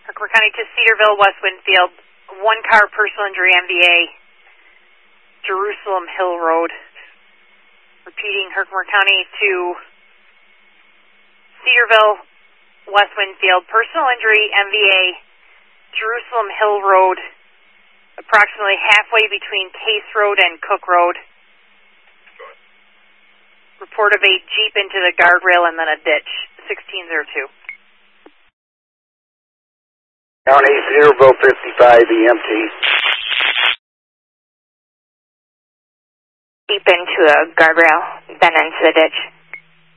Herkimer County to Cedarville, West Winfield. 1 car, personal injury, MVA. Jerusalem Hill Road. Repeating, Herkimer County to Cedarville, West Winfield. Personal injury, MVA. Jerusalem Hill Road. Approximately halfway between Case Road and Cook Road. Report of a Jeep into the guardrail and then a ditch. 1602. County, Cedarville 55 EMT. Jeep into a guardrail, then into the ditch.